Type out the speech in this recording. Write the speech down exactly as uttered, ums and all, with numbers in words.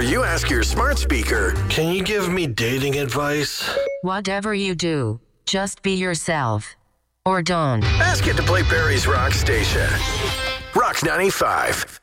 After you ask your smart speaker, can you give me dating advice? Whatever you do, just be yourself. Or don't. Ask it to play Barry's Rock Station. Rock ninety-five.